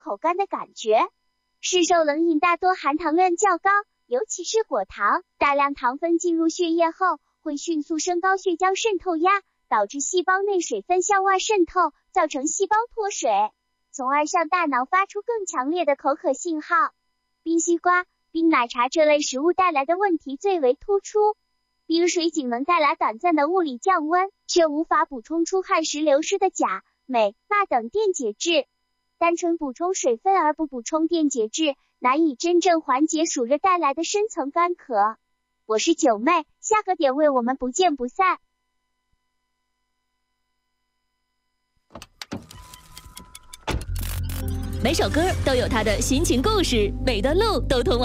口干的感觉。市售冷饮大多含糖量较高，尤其是果糖，大量糖分进入血液后，会迅速升高血浆渗透压，导致细胞内水分向外渗透，造成细胞脱水，从而向大脑发出更强烈的口渴信号。冰西瓜、冰奶茶这类食物带来的问题最为突出。冰水仅能带来短暂的物理降温，却无法补充出汗时流失的钾、镁、钠等电解质。单纯补充水分而不补充电解质，难以真正缓解暑热带来的深层干渴。我是九妹，下个点位我们不见不散。 每首歌都有它的心情故事，每段路都通往